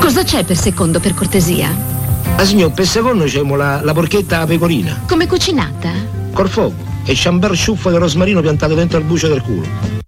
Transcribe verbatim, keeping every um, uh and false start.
Cosa c'è per secondo, per cortesia? Ah, signor, per secondo c'è la, la porchetta a pecorina. Come cucinata? Col fuoco e ciambel sciuffo di rosmarino piantato dentro al bucio del culo.